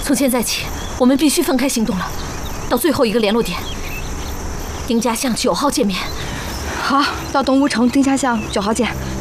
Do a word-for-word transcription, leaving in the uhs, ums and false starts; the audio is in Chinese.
从现在起，我们必须分开行动了，到最后一个联络点——丁家巷九号见面。 好，到东吴城丁家巷九号见。